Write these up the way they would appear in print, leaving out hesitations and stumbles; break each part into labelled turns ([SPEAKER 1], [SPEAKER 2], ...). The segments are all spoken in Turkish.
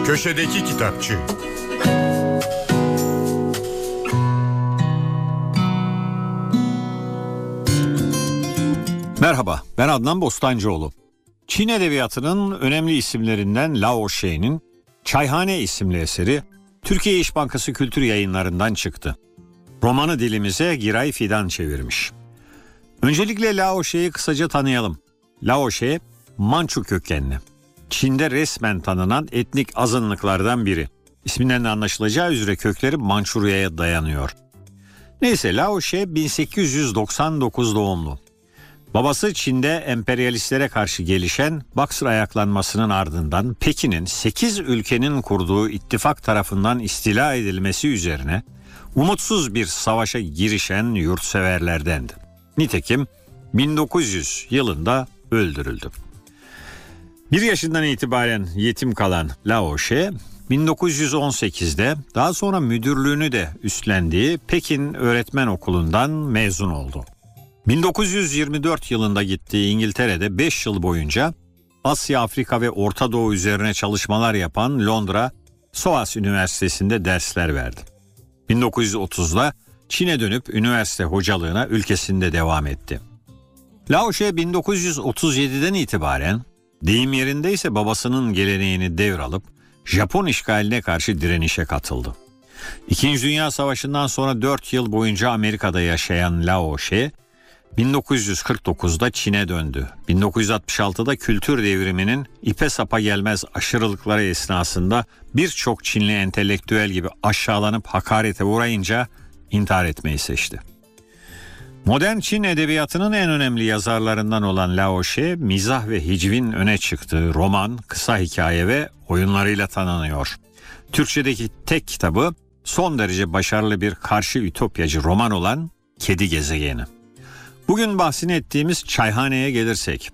[SPEAKER 1] Köşedeki Kitapçı.
[SPEAKER 2] Merhaba, ben Adnan Bostancıoğlu. Çin edebiyatının önemli isimlerinden Lao She'nin Çayhane isimli eseri Türkiye İş Bankası Kültür Yayınları'ndan çıktı. Romanı dilimize Giray Fidan çevirmiş. Öncelikle Lao She'yi kısaca tanıyalım. Lao She, Mançu kökenli. Çin'de resmen tanınan etnik azınlıklardan biri. İsminden de anlaşılacağı üzere kökleri Mançurya'ya dayanıyor. Neyse, Lao She 1899 doğumlu. Babası Çin'de emperyalistlere karşı gelişen Boxer ayaklanmasının ardından Pekin'in 8 ülkenin kurduğu ittifak tarafından istila edilmesi üzerine umutsuz bir savaşa girişen yurtseverlerdendi. Nitekim 1900 yılında öldürüldü. 1 yaşından itibaren yetim kalan Lao She, 1918'de daha sonra müdürlüğünü de üstlendiği Pekin Öğretmen Okulu'ndan mezun oldu. 1924 yılında gittiği İngiltere'de 5 yıl boyunca Asya, Afrika ve Orta Doğu üzerine çalışmalar yapan Londra SOAS Üniversitesi'nde dersler verdi. 1930'da Çin'e dönüp üniversite hocalığına ülkesinde devam etti. Lao She 1937'den itibaren deyim yerindeyse babasının geleneğini devralıp Japon işgaline karşı direnişe katıldı. İkinci Dünya Savaşı'ndan sonra 4 yıl boyunca Amerika'da yaşayan Lao She, 1949'da Çin'e döndü. 1966'da kültür devriminin ipe sapa gelmez aşırılıkları esnasında birçok Çinli entelektüel gibi aşağılanıp hakarete uğrayınca intihar etmeyi seçti. Modern Çin edebiyatının en önemli yazarlarından olan Lao She, mizah ve hicvin öne çıktığı roman, kısa hikaye ve oyunlarıyla tanınıyor. Türkçedeki tek kitabı son derece başarılı bir karşı ütopyacı roman olan Kedi Gezegeni. Bugün bahsini ettiğimiz Çayhane'ye gelirsek,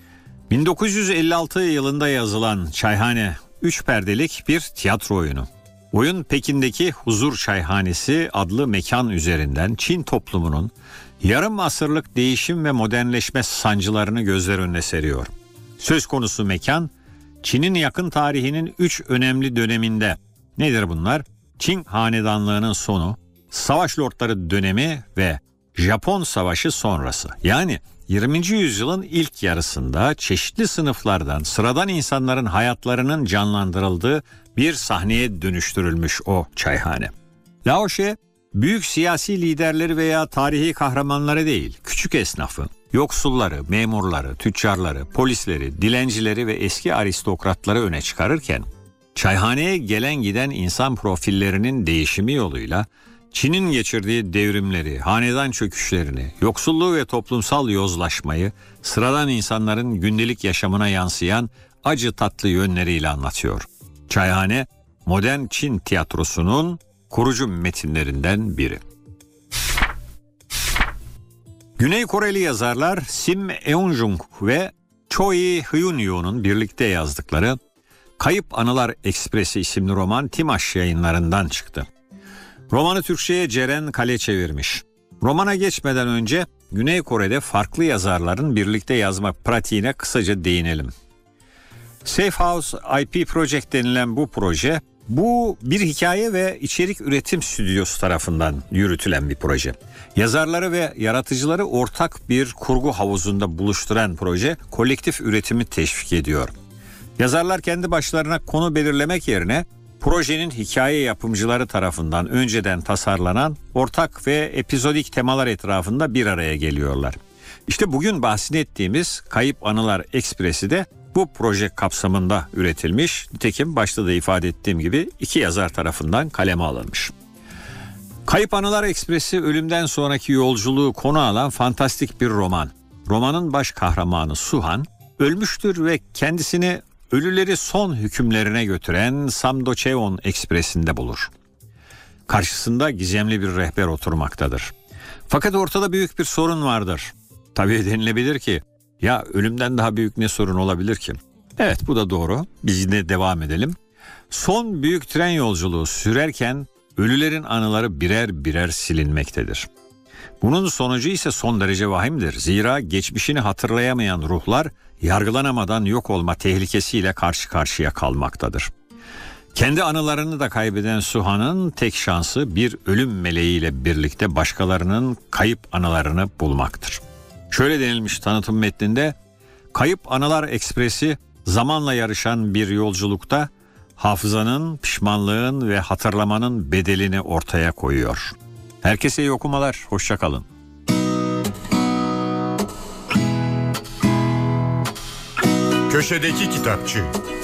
[SPEAKER 2] 1956 yılında yazılan Çayhane 3 perdelik bir tiyatro oyunu. Oyun Pekin'deki Huzur Çayhanesi adlı mekan üzerinden Çin toplumunun yarım asırlık değişim ve modernleşme sancılarını gözler önüne seriyor. Söz konusu mekan, Çin'in yakın tarihinin 3 önemli döneminde, nedir bunlar? Çin hanedanlığının sonu, savaş lordları dönemi ve Japon Savaşı sonrası. Yani 20. yüzyılın ilk yarısında çeşitli sınıflardan sıradan insanların hayatlarının canlandırıldığı bir sahneye dönüştürülmüş o çayhane. Lao She, büyük siyasi liderleri veya tarihi kahramanları değil, küçük esnafı, yoksulları, memurları, tüccarları, polisleri, dilencileri ve eski aristokratları öne çıkarırken, çayhaneye gelen giden insan profillerinin değişimi yoluyla Çin'in geçirdiği devrimleri, hanedan çöküşlerini, yoksulluğu ve toplumsal yozlaşmayı sıradan insanların gündelik yaşamına yansıyan acı tatlı yönleriyle anlatıyor. Çayhane, modern Çin tiyatrosunun kurucu metinlerinden biri. Güney Koreli yazarlar Sim Eun-jung ve Choi Hyun-yoon'un birlikte yazdıkları Kayıp Anılar Ekspresi isimli roman Timaş Yayınları'ndan çıktı. Romanı Türkçe'ye Ceren Kale çevirmiş. Romana geçmeden önce Güney Kore'de farklı yazarların birlikte yazma pratiğine kısaca değinelim. Safe House IP Project denilen bu proje, bu bir hikaye ve içerik üretim stüdyosu tarafından yürütülen bir proje. Yazarları ve yaratıcıları ortak bir kurgu havuzunda buluşturan proje, kolektif üretimi teşvik ediyor. Yazarlar kendi başlarına konu belirlemek yerine projenin hikaye yapımcıları tarafından önceden tasarlanan ortak ve epizodik temalar etrafında bir araya geliyorlar. İşte bugün bahsini ettiğimiz Kayıp Anılar Ekspresi de bu proje kapsamında üretilmiş. Nitekim başta da ifade ettiğim gibi 2 yazar tarafından kaleme alınmış. Kayıp Anılar Ekspresi ölümden sonraki yolculuğu konu alan fantastik bir roman. Romanın baş kahramanı Suhan ölmüştür ve kendisini ölüleri son hükümlerine götüren Samdocheon Ekspresi'nde bulur. Karşısında gizemli bir rehber oturmaktadır. Fakat ortada büyük bir sorun vardır. Tabii denilebilir ki, ya ölümden daha büyük ne sorun olabilir ki? Evet, bu da doğru. Biz yine devam edelim. Son büyük tren yolculuğu sürerken ölülerin anıları birer birer silinmektedir. Bunun sonucu ise son derece vahimdir. Zira geçmişini hatırlayamayan ruhlar yargılanamadan yok olma tehlikesiyle karşı karşıya kalmaktadır. Kendi anılarını da kaybeden Süha'nın tek şansı bir ölüm meleğiyle birlikte başkalarının kayıp anılarını bulmaktır. Şöyle denilmiş tanıtım metninde, Kayıp Anılar Ekspresi zamanla yarışan bir yolculukta hafızanın, pişmanlığın ve hatırlamanın bedelini ortaya koyuyor. Herkese iyi okumalar, hoşça kalın.
[SPEAKER 1] Köşedeki Kitapçı.